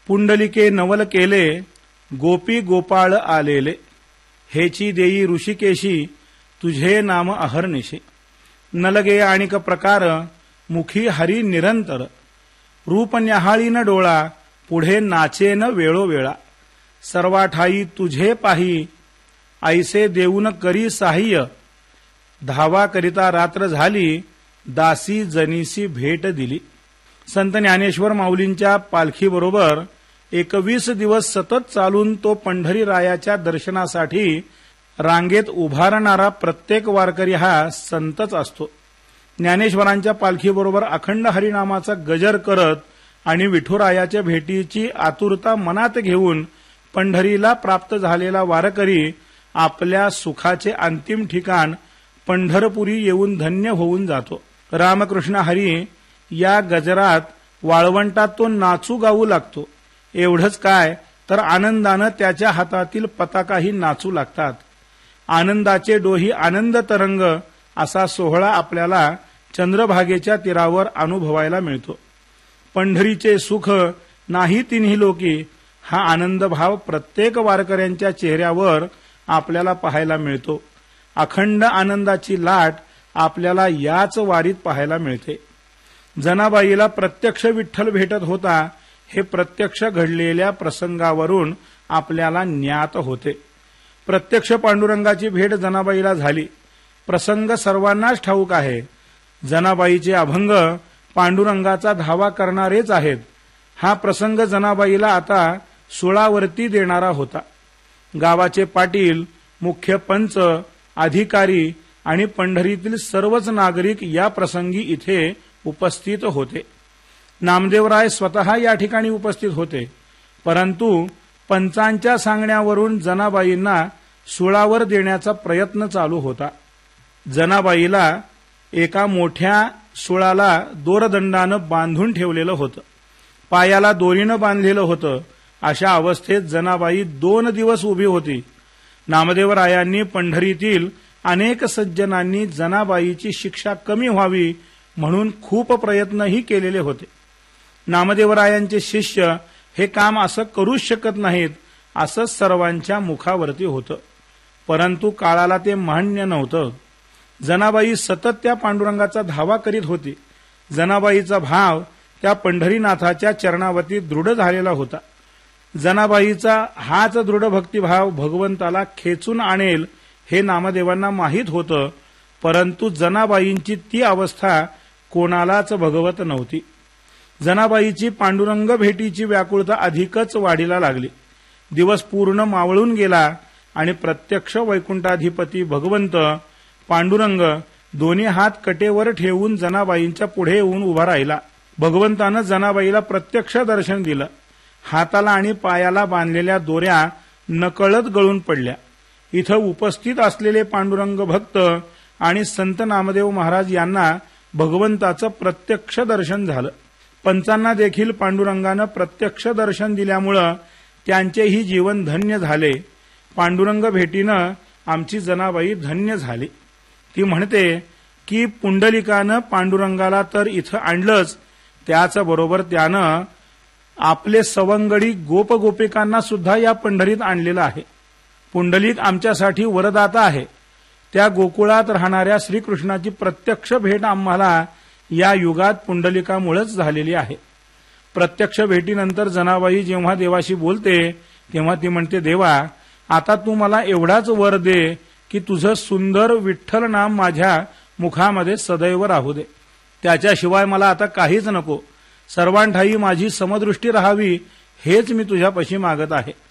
पुंडलिके नवल केले, गोपी गोपाळ आलेले, हेची देई ऋषिकेशी, तुझे नाम अहर्निशी. नलगे आणिक प्रकार, मुखी हरी निरंतर, रूप न्याहाळीन डोळा, पुढे नाचेन वेळोवेळा. सर्वाठाई तुझे पाही, ऐसे देऊन करी साह्य, धावा करिता रात्र झाली, दासी जनीसी भेट दिली. संत ज्ञानेश्वर माऊलींच्या पालखीबरोबर 21 दिवस सतत चालून तो पंढरीरायाच्या दर्शनासाठी रांगेत उभारणारा प्रत्येक वारकरी हा संतच असतो. ज्ञानेश्वरांच्या पालखीबरोबर अखंड हरिनामाचा गजर करत आणि विठुरायाच्या भेटीची आतुरता मनात घेऊन पंढरीला प्राप्त झालेला वारकरी आपल्या सुखाचे अंतिम ठिकाण पंढरपुरी येऊन धन्य होऊन जातो. रामकृष्ण हरी या गजरात वाळवंटात तो नाचू गाऊ लागतो. एवढंच काय तर आनंदानं त्याच्या हातातील पताकाही नाचू लागतात. आनंदाचे डोही आनंद तरंग असा सोहळा आपल्याला चंद्रभागेच्या तीरावर अनुभवायला मिळतो. पंढरीचे सुख नाही तिन्ही लोकी हा आनंदभाव प्रत्येक वारकऱ्यांच्या चेहऱ्यावर आपल्याला पाहायला मिळतो. अखंड आनंदाची लाट आपल्याला याच वारीत पाहायला मिळते. जनाबाईला प्रत्यक्ष विठ्ठल भेटत होता हे प्रत्यक्ष घडलेल्या प्रसंगावरून आपल्याला ज्ञात होते. प्रत्यक्ष पांडुरंगाची भेट जनाबाईला झाली. प्रसंग सर्वांनाच ठाऊक आहे. जनाबाईचे अभंग पांडुरंगाचा धावा करणारेच आहेत. हा प्रसंग जनाबाईला आता सुळावरती देणारा होता. गावाचे पाटील, मुख्य पंच, अधिकारी आणि पंढरीतील सर्वच नागरिक या प्रसंगी इथे उपस्थित होते. नामदेवराय स्वतः या ठिकाणी उपस्थित होते. परंतु पंचांच्या सांगण्यावरून जनाबाईंना सुळावर देण्याचा प्रयत्न चालू होता. जनाबाईला एका मोठ्या सुळाला दोरदंडानं बांधून ठेवलेलं होतं. पायाला दोरीनं बांधलेलं होतं. अशा अवस्थेत जनाबाई 2 दिवस उभी होती. नामदेवरायांनी पंढरीतील अनेक सज्जनांनी जनाबाईची शिक्षा कमी व्हावी म्हणून खूप प्रयत्नही केलेले होते. नामदेवरायांचे शिष्य हे काम असं करूच शकत नाहीत असं सर्वांच्या मुखावरती होतं. परंतु काळाला ते मान्य नव्हतं. जनाबाई सतत त्या पांडुरंगाचा धावा करीत होती. जनाबाईचा भाव त्या पंढरीनाथाच्या चरणावरती दृढ झालेला होता. जनाबाईचा हाच दृढ भक्तिभाव भगवंताला खेचून आणेल हे नामदेवांना माहीत होतं. परंतु जनाबाईंची ती अवस्था कोणालाच भगवत नव्हती. जनाबाईची पांडुरंग भेटीची व्याकुळता अधिकच वाढीला लागली. दिवस पूर्ण मावळून गेला आणि प्रत्यक्ष वैकुंठाधिपती भगवंत पांडुरंग दोन्ही हात कटेवर ठेवून जनाबाईंच्या पुढे येऊन उभा राहिला. भगवंतानं जनाबाईला प्रत्यक्ष दर्शन दिलं. हाताला आणि पायाला बांधलेल्या दोऱ्या नकळत गळून पडल्या. इथं उपस्थित असलेले पांडुरंग भक्त आणि संत नामदेव महाराज यांना भगवंताचं प्रत्यक्ष दर्शन झालं. पंचांना देखील पांडुरंगानं प्रत्यक्ष दर्शन दिल्यामुळं त्यांचेही जीवन धन्य झाले. पांडुरंग भेटीनं आमची जनाबाई धन्य झाली. ती म्हणते की पुंडलिकानं पांडुरंगाला तर इथं आणलंच, त्याचबरोबर त्यानं आपले सवंगडी गोपगोपिकांना सुद्धा या पंढरीत आणलेलं आहे. पुंडलिक आमच्यासाठी वरदाता आहे. त्या गोकुळात राहणाऱ्या श्रीकृष्णाची प्रत्यक्ष भेट आम्हाला या युगात पुंडलिकामुळेच झालेली आहे. प्रत्यक्ष भेटीनंतर जनाबाई जेव्हा देवाशी बोलते तेव्हा ती म्हणते, देवा आता तू मला एवढाच वर दे की तुझं सुंदर विठ्ठल नाम माझ्या मुखामध्ये सदैव राहू दे. त्याच्याशिवाय मला आता काहीच नको. सर्वांठाई माझी समदृष्टी राहावी हेच मी तुझ्यापाशी मागत आहे.